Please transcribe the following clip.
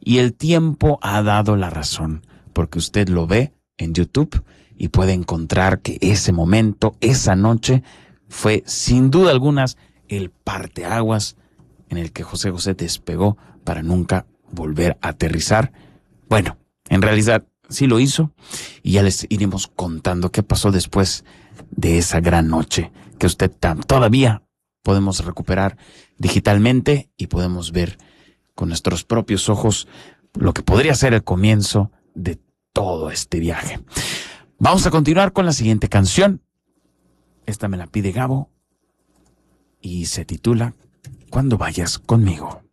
y el tiempo ha dado la razón, porque usted lo ve en YouTube y puede encontrar que ese momento, esa noche, fue sin duda algunas el parteaguas en el que José José despegó para nunca volver a aterrizar. Bueno, en realidad sí lo hizo y ya les iremos contando qué pasó después de esa gran noche que usted todavía podemos recuperar digitalmente y podemos ver con nuestros propios ojos lo que podría ser el comienzo de todo este viaje. Vamos a continuar con la siguiente canción. Esta me la pide Gabo y se titula Cuando vayas conmigo.